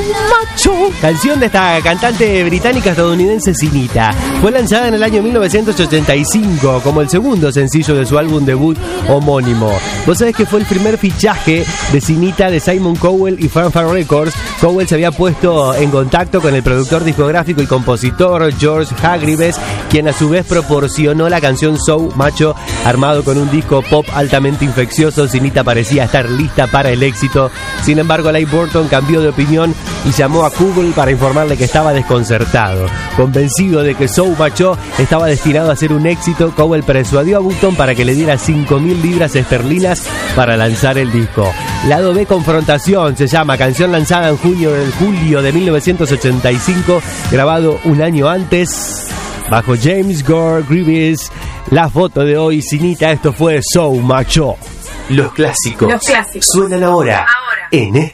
Macho. Canción de esta cantante británica estadounidense Sinita. Fue lanzada en el año 1985 como el segundo sencillo de su álbum debut homónimo. Vos sabés que fue el primer fichaje de Sinita de Simon Cowell y Fanfare Records. Cowell se había puesto en contacto con el productor discográfico y compositor George Hargreaves, quien a su vez proporcionó la canción So Macho. Armado con un disco pop altamente infeccioso, Sinita parecía estar lista para el éxito. Sin embargo, Leigh Burton cambió de opinión y llamó a Cowell para informarle que estaba desconcertado. Convencido de que So Macho estaba destinado a ser un éxito, Cowell persuadió a Burton para que le diera 5.000 libras esterlinas para lanzar el disco. Lado B, Confrontación, se llama, canción lanzada en julio de 1985, grabado un año antes bajo James Gore Greaves. La foto de hoy, Sinita, esto fue So Macho. Los clásicos suenan ahora en